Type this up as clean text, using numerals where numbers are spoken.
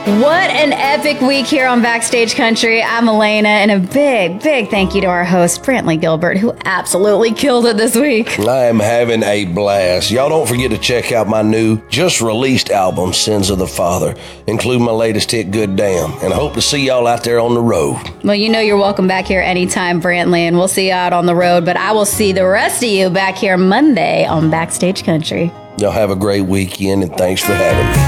What an epic week here on Backstage Country. I'm Elena, and a big thank you to our host, Brantley Gilbert, who absolutely killed it this week. I am having a blast. Y'all don't forget to check out my new, just released album, Sins of the Father, including my latest hit, Good Damn, and I hope to see y'all out there on the road. Well, you know you're welcome back here anytime, Brantley, and we'll see you out on the road, but I will see the rest of you back here Monday on Backstage Country. Y'all have a great weekend, and thanks for having me.